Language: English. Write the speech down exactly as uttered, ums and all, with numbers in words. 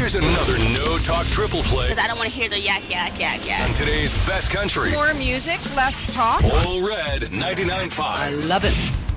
Here's another No Talk triple play Because I don't want to hear the yak, yak, yak, yak. on today's best country. More music, less talk. All Red ninety-nine point five. I love it.